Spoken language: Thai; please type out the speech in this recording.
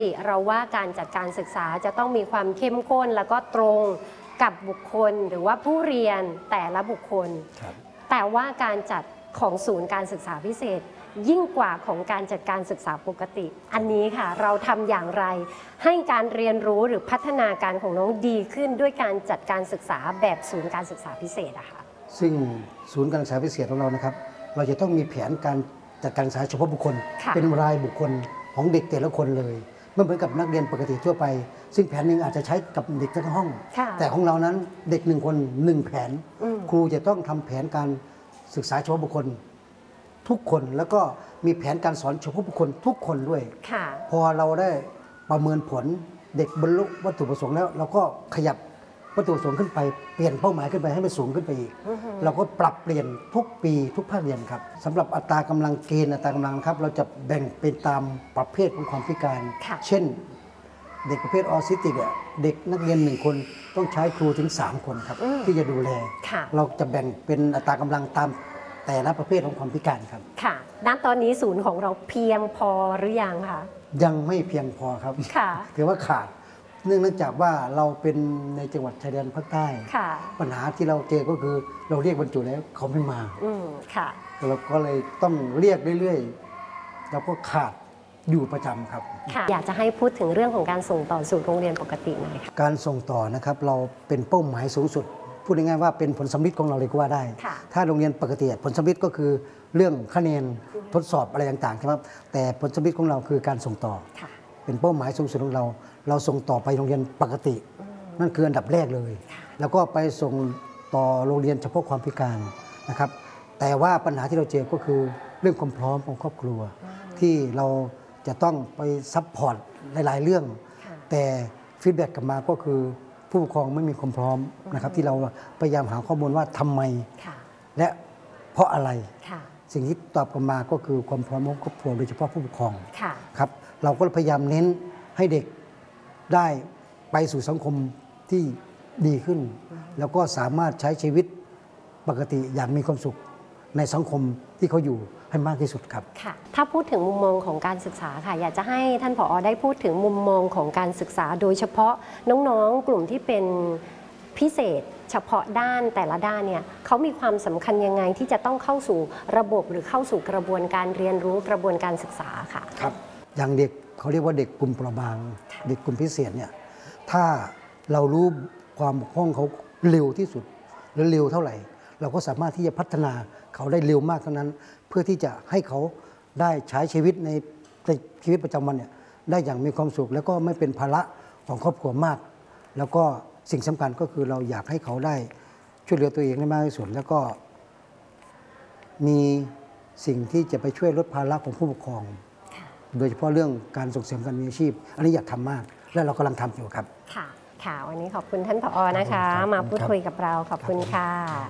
เราว่าการจัดการศึกษาจะต้องมีความเข้มข้นแล้วก็ตรงกับบุคคลหรือว่าผู้เรียนแต่ละบุคคลแต่ว่าการจัดของศูนย์การศึกษาพิเศษยิ่งกว่าของการจัดการศึกษาปกติอันนี้ค่ะเราทำอย่างไรให้การเรียนรู้หรือพัฒนาการของน้องดีขึ้นด้วยการจัดการศึกษาแบบศูนย์การศึกษาพิเศษอะค่ะซึ่งศูนย์การศึกษาพิเศษของเรานะครับเราจะต้องมีแผนการจัดการศึกษาเฉพาะบุคคลเป็นรายบุคคลของเด็กแต่ละคนเลยไม่เหมือนกับนักเรียนปกติทั่วไปซึ่งแผนหนึ่งอาจจะใช้กับเด็กทั้งห้องแต่ของเรานั้นเด็ก1 คน 1 แผนครูจะต้องทำแผนการศึกษาเฉพาะบุคคลทุกคนแล้วก็มีแผนการสอนเฉพาะบุคคลทุกคนด้วยพอเราได้ประเมินผลเด็กบรรลุวัตถุประสงค์แล้วเราก็ขยับวัตถุประสงค์ขึ้นไปเปลี่ยนเป้าหมายขึ้นไปให้มันสูงขึ้นไปอีกเราก็ปรับเปลี่ยนทุกปีทุกภาคเรียนครับสำหรับอัตรากำลังเกณฑ์อัตรากำลังครับเราจะแบ่งเป็นตามประเภทของความพิการเช่นเด็กประเภทออทิสติกเด็กนักเรียน1 คนต้องใช้ครูถึง3 คนครับที่จะดูแลเราจะแบ่งเป็นอัตรากำลังตามแต่ละประเภทของความพิการครับค่ะณตอนนี้ศูนย์ของเราเพียงพอหรือยังคะยังไม่เพียงพอครับถือว่าขาดเนื่องจากว่าเราเป็นในจังหวัดชายแดนภาคใต้ปัญหาที่เราเจอก็คือเราเรียกบรรจุแล้วเขาไม่มาเราก็เลยต้องเรียกเรื่อยๆแล้วก็ขาดอยู่ประจำครับอยากจะให้พูดถึงเรื่องของการส่งต่อสู่โรงเรียนปกติหน่อยค่ะการส่งต่อนะครับเราเป็นเป้าหมายสูงสุดพูดง่ายๆว่าเป็นผลสำลิดของเราเลยก็ว่าได้ถ้าโรงเรียนปกติผลสำลิดก็คือเรื่องคะแนนทดสอบอะไรต่างๆครับแต่ผลสำลิดของเราคือการส่งต่อเป็นเป้าหมายสูงสุดของเราส่งต่อไปโรงเรียนปกตินั่นคืออันดับแรกเลยแล้วก็ไปส่งต่อโรงเรียนเฉพาะความพิการนะครับแต่ว่าปัญหาที่เราเจอก็คือเรื่องความพร้อมของครอบครัวที่เราจะต้องไปซัพพอร์ตหลายๆเรื่องแต่ฟีดแบ็กกลับมาก็คือผู้ปกครองไม่มีความพร้อมนะครับที่เราพยายามหาข้อมูลว่าทำไมและเพราะอะไรสิ่งที่ตอบกลับมาก็คือความพร้อมของครอบครัวโดยเฉพาะผู้ปกครองครับเราก็พยายามเน้นให้เด็กได้ไปสู่สังคมที่ดีขึ้นแล้วก็สามารถใช้ชีวิตปกติอย่างมีความสุขในสังคมที่เขาอยู่ให้มากที่สุดครับค่ะถ้าพูดถึงมุมมองของการศึกษาค่ะอยากจะให้ท่านผอ.ได้พูดถึงมุมมองของการศึกษาโดยเฉพาะน้องๆกลุ่มที่เป็นพิเศษเฉพาะด้านแต่ละด้านเนี่ยเขามีความสำคัญยังไงที่จะต้องเข้าสู่ระบบหรือเข้าสู่กระบวนการเรียนรู้กระบวนการศึกษาค่ะครับอย่างเด็กเขาเรียกว่าเด็กกลุ่มเปราะบางเด็กกลุ่มพิเศษเนี่ยถ้าเรารู้ความบกพร่องเขาเร็วที่สุดหรือเร็วเท่าไหร่เราก็สามารถที่จะพัฒนาเขาได้เร็วมากเท่านั้นเพื่อที่จะให้เขาได้ใช้ชีวิตในชีวิตประจำวันเนี่ยได้อย่างมีความสุขแล้วก็ไม่เป็นภาระของครอบครัวมากแล้วก็สิ่งสำคัญก็คือเราอยากให้เขาได้ช่วยเหลือตัวเองได้มากที่สุดแล้วก็มีสิ่งที่จะไปช่วยลดภาระของผู้ปกครองโดยเฉพาะเรื่องการส่งเสริมการมีอาชีพอันนี้อยากทำมากและเรากำลังทำอยู่ครับค่ะวันนี้ขอบคุณท่านผอ.นะคะมาพูดคุยกับเราขอบคุณค่ะ